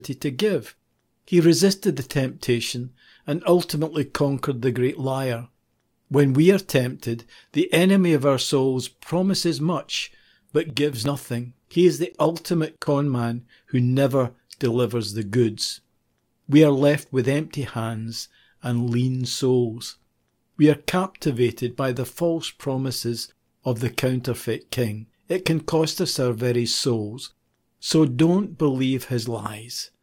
to give. He resisted the temptation and ultimately conquered the great liar. When we are tempted, the enemy of our souls promises much, but gives nothing. He is the ultimate conman who never delivers the goods. We are left with empty hands and lean souls. We are captivated by the false promises of the counterfeit king. It can cost us our very souls. So don't believe his lies.